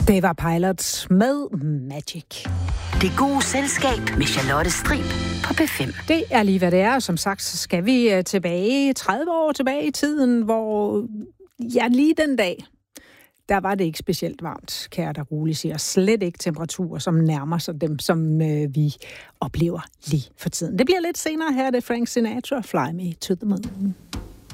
Det var Pilots med Magic. Det gode selskab med Charlotte Strib på P5. Det er lige, hvad det er. Som sagt, så skal vi 30 år tilbage i tiden, hvor lige den dag, der var det ikke specielt varmt, kære der roligt siger. Slet ikke temperaturer, som nærmer sig dem, som vi oplever lige for tiden. Det bliver lidt senere her, det er Frank Sinatra, Fly Me to the Moon.